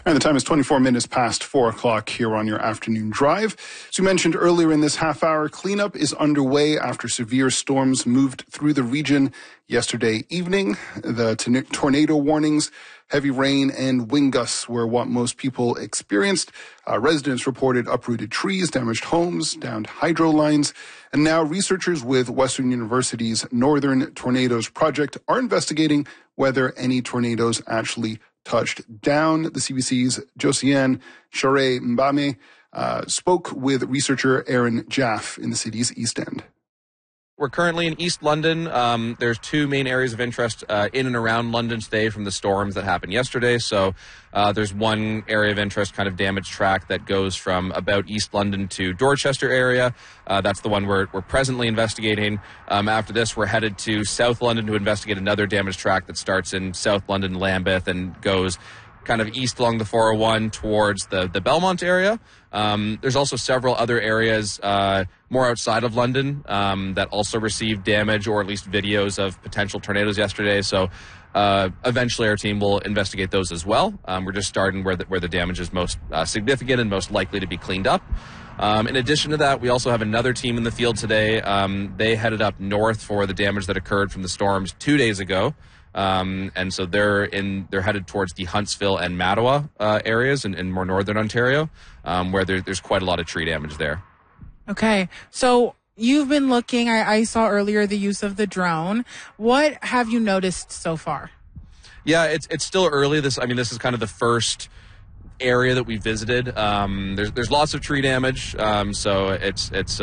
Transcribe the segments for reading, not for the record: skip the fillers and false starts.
And the time is 24 minutes past 4 o'clock here on your afternoon drive. As we mentioned earlier in this half hour, cleanup is underway after severe storms moved through the region yesterday evening. The tornado warnings, heavy rain, and wind gusts were what most people experienced. Residents reported uprooted trees, damaged homes, downed hydro lines. And now researchers with Western University's Northern Tornadoes Project are investigating whether any tornadoes actually touched down. The CBC's Josiane Charest-Mbame spoke with researcher Aaron Jaffe in the city's East End. We're currently in East London. There's two main areas of interest in and around London today from the storms that happened yesterday. So there's one area of interest, kind of damaged track that goes from about East London to Dorchester area. That's the one we're presently investigating. After this, we're headed to South London to investigate another damaged track that starts in South London, Lambeth, and goes kind of east along the 401 towards the Belmont area. There's also several other areas more outside of London that also received damage or at least videos of potential tornadoes yesterday. So eventually our team will investigate those as well. We're just starting where the damage is most significant and most likely to be cleaned up. In addition to that, we also have another team in the field today. They headed up north for the damage that occurred from the storms 2 days ago. And so they're headed towards the Huntsville and Mattawa areas in more northern Ontario, where there's quite a lot of tree damage there. Okay. So you've been looking, I saw earlier the use of the drone. What have you noticed so far? Yeah, it's still early. This is kind of the first area that we visited. There's lots of tree damage. So it's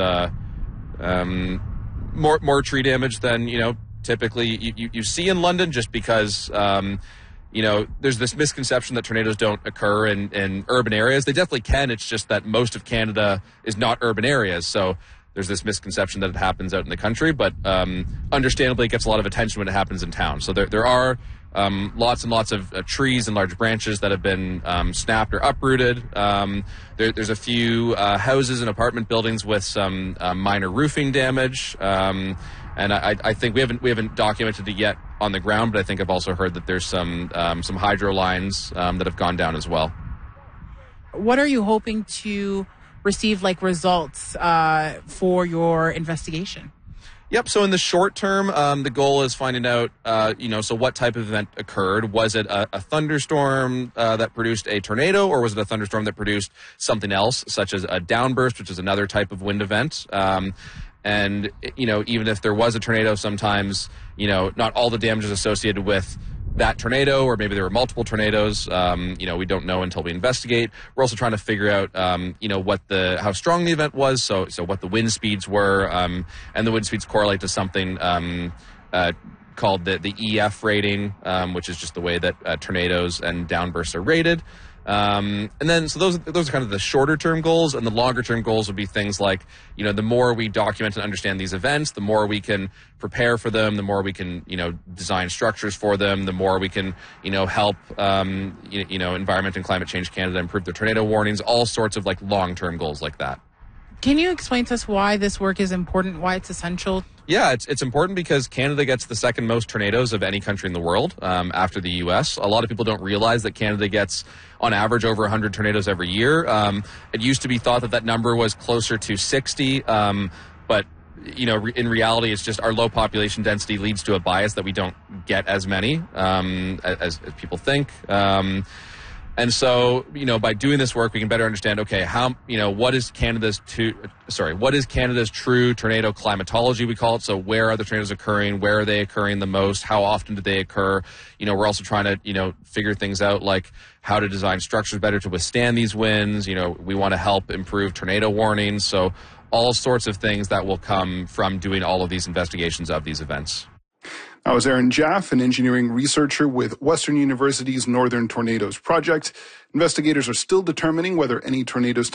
more tree damage than, typically you see in London, just because, there's this misconception that tornadoes don't occur in urban areas. They definitely can. It's just that most of Canada is not urban areas. So there's this misconception that it happens out in the country, but understandably it gets a lot of attention when it happens in town. So there are lots and lots of trees and large branches that have been snapped or uprooted. There's a few houses and apartment buildings with some minor roofing damage. And I think we haven't documented it yet on the ground, but I think I've also heard that there's some hydro lines that have gone down as well. What are you hoping to receive results for your investigation? Yep. So in the short term, the goal is finding out, so what type of event occurred. Was it a thunderstorm that produced a tornado, or was it a thunderstorm that produced something else, such as a downburst, which is another type of wind event? And, even if there was a tornado, sometimes, not all the damage is associated with that tornado, or maybe there were multiple tornadoes. We don't know until we investigate. We're also trying to figure out, how strong the event was. So what the wind speeds were, and the wind speeds correlate to something, called the EF rating, which is just the way that tornadoes and downbursts are rated. And then, so those are kind of the shorter term goals, and the longer term goals would be things like, the more we document and understand these events, the more we can prepare for them, the more we can, design structures for them, the more we can, help, Environment and Climate Change Canada improve their tornado warnings, all sorts of long term goals like that. Can you explain to us why this work is important, why it's essential? Yeah, it's important because Canada gets the second most tornadoes of any country in the world, after the U.S. A lot of people don't realize that Canada gets, on average, over 100 tornadoes every year. It used to be thought that number was closer to 60, but in reality, it's just our low population density leads to a bias that we don't get as many as people think. And so, by doing this work, we can better understand, okay, what is Canada's true tornado climatology, we call it. So where are the tornadoes occurring? Where are they occurring the most? How often do they occur? We're also trying to, figure things out, like how to design structures better to withstand these winds. We want to help improve tornado warnings. So all sorts of things that will come from doing all of these investigations of these events. That was Aaron Jaffe, an engineering researcher with Western University's Northern Tornadoes Project. Investigators are still determining whether any tornadoes